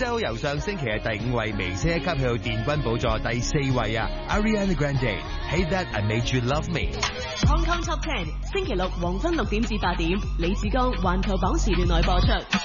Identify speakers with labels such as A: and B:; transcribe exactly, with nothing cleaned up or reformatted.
A: 洲由上星期嘅第五位微升一級去到殿軍寶座第四位啊 ！Ariana Grande，Hey That I Made You Love Me。Hong
B: Kong Top Ten， 星期六黃昏六點至八點，李志剛環球榜時段內播出。